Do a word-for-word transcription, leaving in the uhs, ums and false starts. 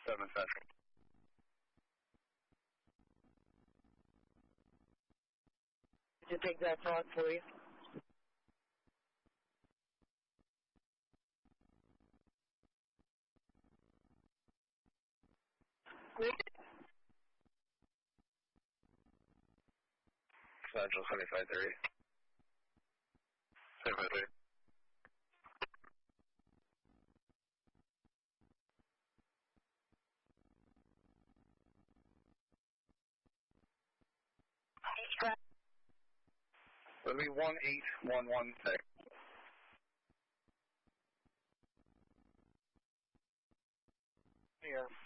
seven Central. Did you take that talk, please? Central seventy-five thirty. seventy-five thirty. It'll be one eight one one six. Here.